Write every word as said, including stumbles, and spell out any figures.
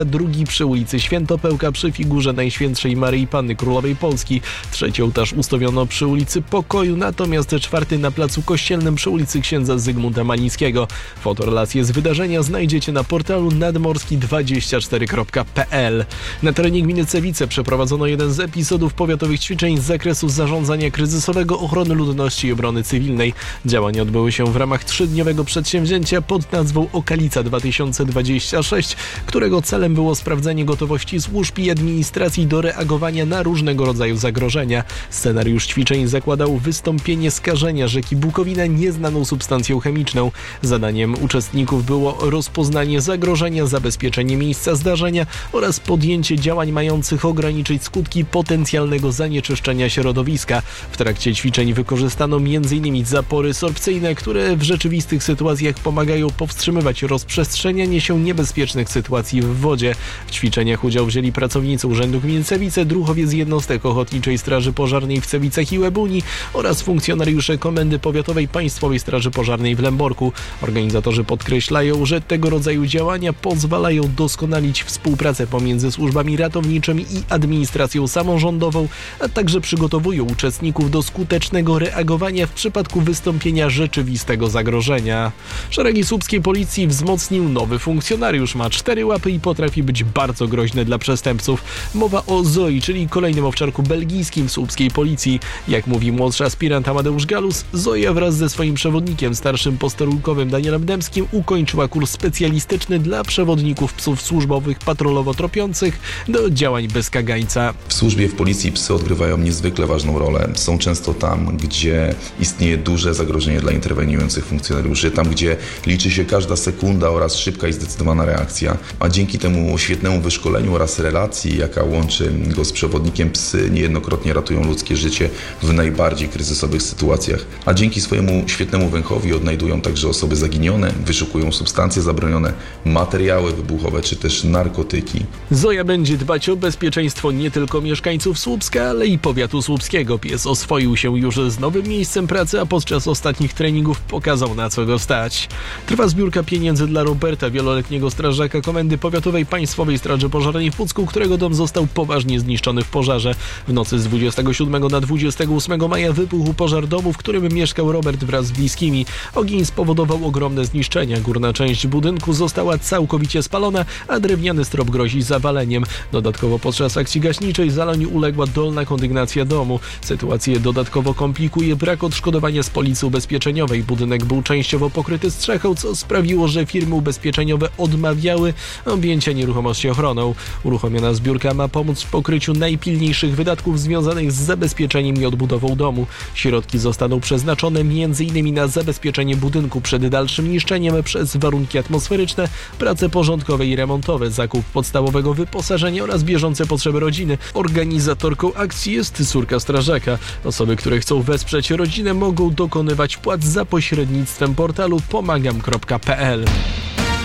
drugi przy ulicy Świętopełka przy figurze Najświętszej Maryi Panny Królowej Polski. Trzeci ołtarz ustawiono przy ulicy Pokoju, natomiast czwarty na placu Kościelnym przy ulicy Księdza Zygmunta Malińskiego. Fotorelacje z wydarzenia znajdziecie na portalu nadmorski dwadzieścia cztery kropka p l. Na terenie gminy Cewice przeprowadzono jeden z epizodów powiatowych ćwiczeń z zakresu zarządzania kryzysowego, ochrony ludności i obrony cywilnej. Działania odbyły się w ramach trzydniowego przedsięwzięcia pod nazwą Okalica dwa tysiące dwadzieścia sześć, którego celem było sprawdzenie gotowości służb i administracji do reagowania na różnego rodzaju zagrożenia. Scenariusz ćwiczeń zakładał wystąpienie skażenia rzeki Bukowina nieznaną substancją chemiczną. Zadaniem uczestników było rozpoznanie zagrożenia, zabezpieczenie miejsca zdarzenia oraz podjęcie działań mających ograniczyć skutki potencjalnego zanieczyszczenia środowiska. W trakcie ćwiczeń wykorzystano między innymi zapory sorpcyjne, które w rzeczywistych sytuacjach pomagają powstrzymywać rozprzestrzenianie się niebezpiecznych sytuacji w wodzie. W ćwiczeniach udział wzięli pracownicy Urzędu Gminy Cewice, druhowie z jednostek Ochotniczej Straży Pożarnej w Cewicach i Łebuni oraz funkcjonariusze Komendy Powiatowej Państwowej Straży Pożarnej w Lęborku. Organizatorzy podkreślają, że tego rodzaju działania pozwalają doskonalić współpracę pomiędzy służbami ratowniczymi i administracją samorządową, a także przygotowują uczestników do skutecznego reagowania w przypadku wystąpienia rzeczywistego zagrożenia. Szeregi słupskiej policji wzmocnił nowy funkcjonariusz. Ma cztery łapy i potrafi być bardzo groźny dla przestępców. Mowa o Zoi, czyli kolejnym owczarku belgijskim w słupskiej policji. Jak mówi młodszy aspirant Amadeusz Galus, Zoja wraz ze swoim przewodnikiem, starszym posterunkowym Danielem Dębskim, ukończyła kurs specjalistyczny dla przewodników psów służbowych patrolowo-tropiących do działań bez kagańca. W służbie w policji psy odgrywają niezwykle ważną rolę. Są często tam, gdzie istnieje duże zagrożenie dla interweniujących funkcjonariuszy, tam gdzie liczy się każda sekunda oraz szybka i zdecydowana reakcja. A dzięki temu świetnemu wyszkoleniu oraz relacji, jaka łączy go z przewodnikiem, psy niejednokrotnie ratują ludzkie życie w najbardziej kryzysowych sytuacjach. A dzięki swojemu świetnemu węchowi odnajdują także osoby zaginione, wyszukują substancje zabronione, materiały wybuchowe czy też narkotyki. Zoja będzie dbać o bezpieczeństwo nie tylko mieszkańców Słupska, ale i powiatu słupskiego. Pies oswoił się już z nowym miejscem pracy, a podczas ostatnich treningów pokazał, na co go stać. Trwa zbiórka pieniędzy dla Roberta, wieloletniego strażaka Komendy Powiatowej Państwowej Straży Pożarnej w Pucku, którego dom został poważnie zniszczony w pożarze. W nocy z dwudziestego siódmego na dwudziestego ósmego maja wybuchł pożar domu, w którym mieszkał Robert wraz z bliskimi. Ogień spowodował ogromne zniszczenia. Górna część budynku została całkowicie spalona, a drewniany strop grozi zawaleniem. Dodatkowo podczas akcji gaśniczej zalaniu uległa dolna kondygnacja domu. Sytuację dodatkowo komplikuje brak odszkodowania z policji ubezpieczeniowej. Budynek był częściowo pokryty strzechą, co sprawiło, że firmy ubezpieczeniowe odmawiały objęcia nieruchomości ochroną. Uruchomiona zbiórka ma pomóc w pokryciu najpilniejszych wydatków związanych z zabezpieczeniem i odbudową domu. Środki zostaną przeznaczone m.in. na zabezpieczenie budynku przed dalszym niszczeniem przez warunki atmosferyczne, prace porządkowe i remontowe, zakup podstawowego wyposażenia oraz bieżące potrzeby rodziny. Organizatorką akcji jest córka strażaka. Osoby, które chcą wesprzeć rodzinę, mogą dokonywać płac za pośrednictwem portalu pomagam kropka p l.